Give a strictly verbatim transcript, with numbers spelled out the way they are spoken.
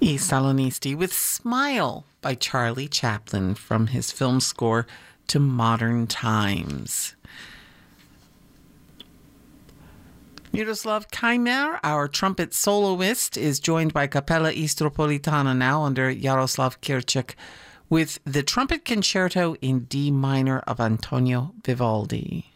E Salonisti with Smile by Charlie Chaplin from his film score to Modern Times. Miroslav Kaimer, our trumpet soloist, is joined by Capella Istropolitana now under Jaroslav Kirchek with the Trumpet Concerto in D minor of Antonio Vivaldi.